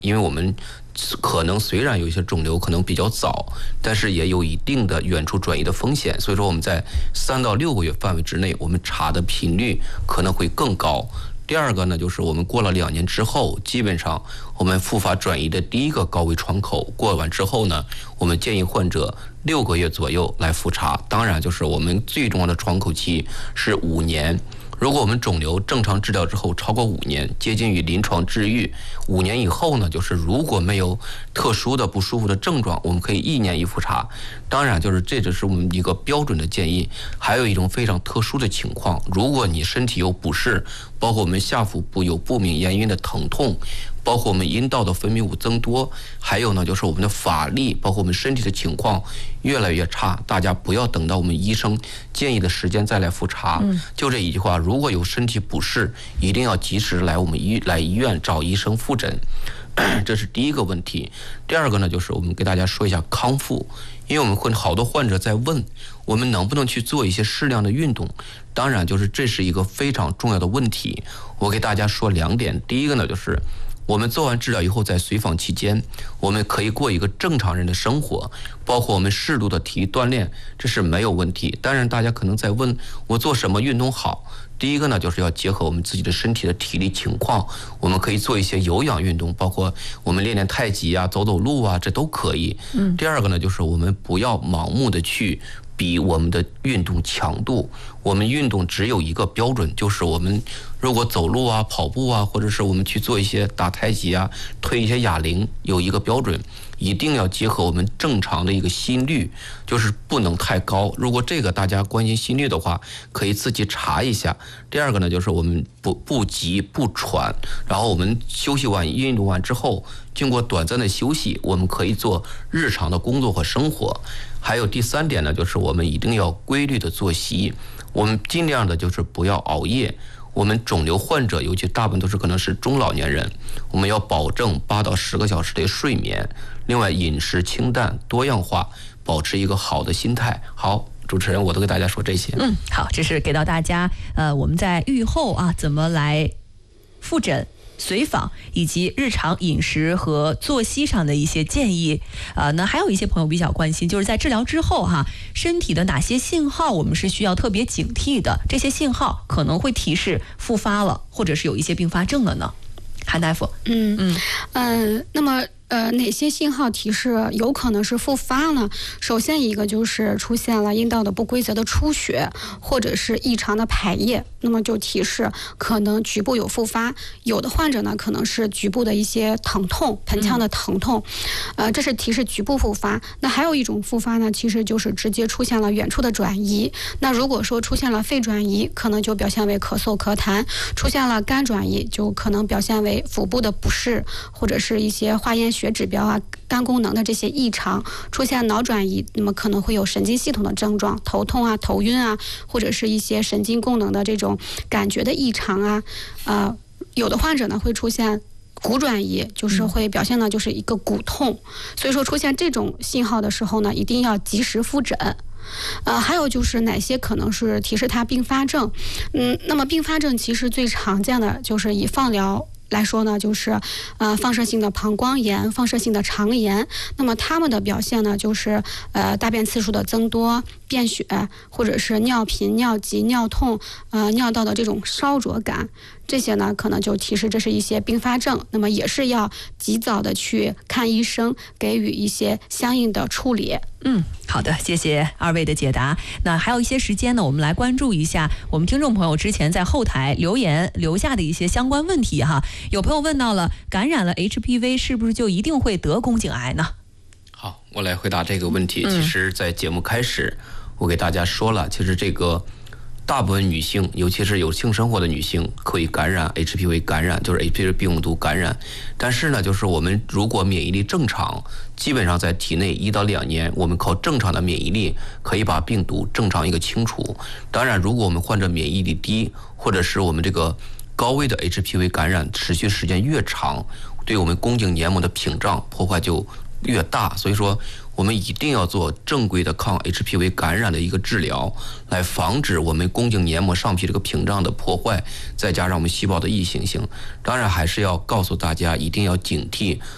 因为我们可能虽然有一些肿瘤可能比较早，但是也有一定的远处转移的风险，所以说我们在3到6个月范围之内，我们查的频率可能会更高。第二个呢，就是我们过了2年之后，基本上我们复发转移的第一个高危窗口过完之后呢，我们建议患者6个月左右来复查。当然，就是我们最重要的窗口期是5年。如果我们肿瘤正常治疗之后超过5年，接近于临床治愈，5年以后呢，就是如果没有特殊的不舒服的症状，我们可以1年一复查。当然，就是这只是我们一个标准的建议。还有一种非常特殊的情况，如果你身体有不适，包括我们下腹部有不明原因的疼痛，包括我们阴道的分泌物增多，还有呢就是我们的法力，包括我们身体的情况越来越差，大家不要等到我们医生建议的时间再来复查。就这一句话，如果有身体不适，一定要及时来我们医院找医生复诊。这是第一个问题。第二个呢，就是我们给大家说一下康复，因为我们会好多患者在问我们能不能去做一些适量的运动。当然，就是这是一个非常重要的问题。我给大家说2点。第一个呢，就是我们做完治疗以后，在随访期间，我们可以过一个正常人的生活，包括我们适度的体育锻炼，这是没有问题。当然，大家可能在问我做什么运动好。第一个呢，就是要结合我们自己的身体的体力情况，我们可以做一些有氧运动，包括我们练练太极啊、走走路啊，这都可以。第二个呢，就是我们不要盲目的去比我们的运动强度。我们运动只有一个标准，就是我们如果走路啊、跑步啊，或者是我们去做一些打太极啊、推一些哑铃，有一个标准，一定要结合我们正常的一个心率，就是不能太高。如果这个大家关心心率的话，可以自己查一下。第二个呢，就是我们不急不喘，然后我们休息完运动完之后，经过短暂的休息，我们可以做日常的工作和生活。还有第3点呢，就是我们一定要规律的作息，我们尽量的就是不要熬夜。我们肿瘤患者，尤其大部分都是可能是中老年人，我们要保证8到10个小时的睡眠。另外，饮食清淡多样化，保持一个好的心态。好，主持人，我都给大家说这些。 好，这是给到大家我们在预后啊怎么来复诊、随访以及日常饮食和作息上的一些建议。那还有一些朋友比较关心，就是在治疗之后身体的哪些信号我们是需要特别警惕的？这些信号可能会提示复发了，或者是有一些并发症了呢？韩大夫。 那么哪些信号提示有可能是复发呢？首先一个就是出现了阴道的不规则的出血，或者是异常的排液，那么就提示可能局部有复发。有的患者呢，可能是局部的一些疼痛，盆腔的疼痛，这是提示局部复发。那还有一种复发呢，其实就是直接出现了远处的转移。那如果说出现了肺转移，可能就表现为咳嗽咳痰；出现了肝转移，就可能表现为腹部的不适，或者是一些化验血指标啊、肝功能的这些异常。出现脑转移，那么可能会有神经系统的症状，头痛啊、头晕啊，或者是一些神经功能的这种感觉的异常啊。有的患者呢会出现骨转移，就是会表现呢就是一个骨痛。所以说出现这种信号的时候呢，一定要及时复诊。还有就是哪些可能是提示它并发症？那么并发症其实最常见的就是以放疗来说呢，就是放射性的膀胱炎、放射性的肠炎。那么它们的表现呢，就是大便次数的增多、便血，或者是尿频、尿急、尿痛、尿道的这种烧灼感。这些呢，可能就提示这是一些并发症，那么也是要及早的去看医生，给予一些相应的处理。 好的，谢谢2位的解答。那还有一些时间呢，我们来关注一下我们听众朋友之前在后台留言留下的一些相关问题哈。有朋友问到了，感染了 HPV 是不是就一定会得宫颈癌呢？ 好，我来回答这个问题。其实在节目开始我给大家说了，其实这个大部分女性，尤其是有性生活的女性，可以感染 HPV 感染，就是 HPV 病毒感染。但是呢，就是我们如果免疫力正常，基本上在体内1到2年，我们靠正常的免疫力可以把病毒正常一个清除。当然，如果我们患者免疫力低，或者是我们这个高危的 HPV 感染持续时间越长，对我们宫颈黏膜的屏障破坏就越大。所以说我们一定要做正规的抗 HPV 感染的一个治疗，来防止我们宫颈黏膜上皮这个屏障的破坏，再加上我们细胞的异行性。当然还是要告诉大家，一定要警惕